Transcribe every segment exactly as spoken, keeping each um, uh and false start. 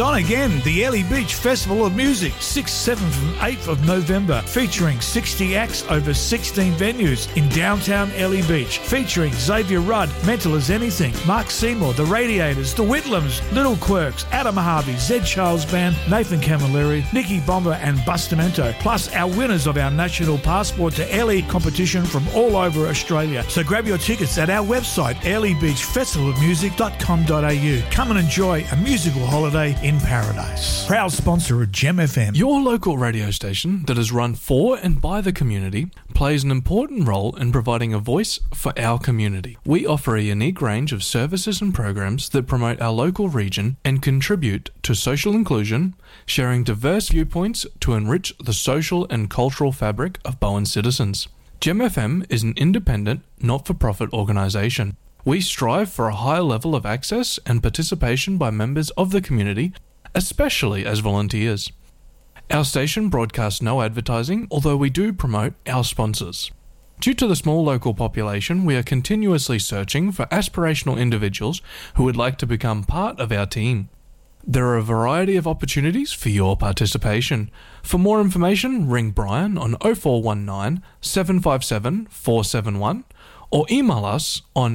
on again. The Airlie Beach Festival of Music, sixth, seventh and eighth of November, featuring sixty acts over sixteen venues in downtown Airlie Beach, featuring Xavier Rudd, Mental as Anything, Mark Seymour, The Radiators, The Whitlams, Little Quirks, Adam Harvey, Zed Charles Band, Nathan Camilleri, Nicky Bomber and Bustamento, plus our winners of our National Passport to Airlie competition from all over Australia. So grab your tickets at our website, airlie beach festival of music dot com dot a u. Come and enjoy a musical holiday in paradise. Proud sponsor of Gem F M. Your local radio station that is run for and by the community plays an important role in providing a voice for our community. We offer a unique range of services and programs that promote our local region and contribute to social inclusion, sharing diverse viewpoints to enrich the social and cultural fabric of Bowen citizens. Gem F M is an independent, not-for-profit organisation. We strive for a high level of access and participation by members of the community, especially as volunteers. Our station broadcasts no advertising, although we do promote our sponsors. Due to the small local population, we are continuously searching for aspirational individuals who would like to become part of our team. There are a variety of opportunities for your participation. For more information, ring Brian on oh four one nine, seven five seven, four seven one or email us on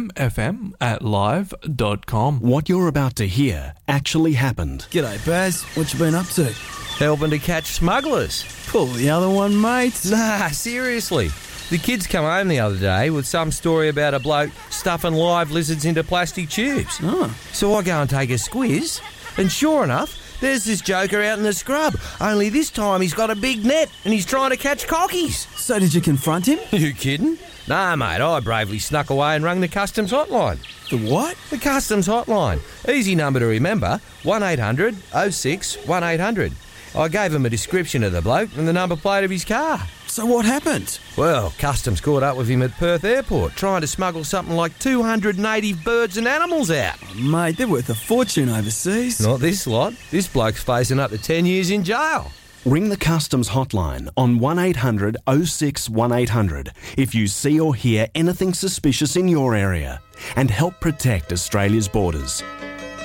gemfm at live dot com. What you're about to hear actually happened. G'day, Baz. What you been up to? Helping to catch smugglers. Pull the other one, mate. Nah, seriously. The kids come home the other day with some story about a bloke stuffing live lizards into plastic tubes. Oh. So I go and take a squiz, and sure enough, there's this joker out in the scrub. Only this time he's got a big net and he's trying to catch cockies. So did you confront him? You kidding? Nah, mate, I bravely snuck away and rang the customs hotline. The what? The customs hotline. Easy number to remember, one eight hundred oh six one eight hundred. I gave him a description of the bloke and the number plate of his car. So what happened? Well, customs caught up with him at Perth Airport, trying to smuggle something like two hundred native birds and animals out. Oh, mate, they're worth a fortune overseas. Not this lot. This bloke's facing up to ten years in jail. Ring the customs hotline on one eight hundred oh six one eight hundred if you see or hear anything suspicious in your area and help protect Australia's borders.